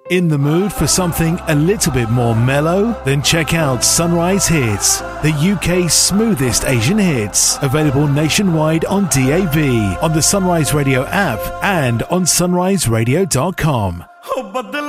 In the mood for something a little bit more mellow? Then check out Sunrise Hits, the UK's smoothest Asian hits. Available nationwide on DAB, on the Sunrise Radio app and on sunriseradio.com.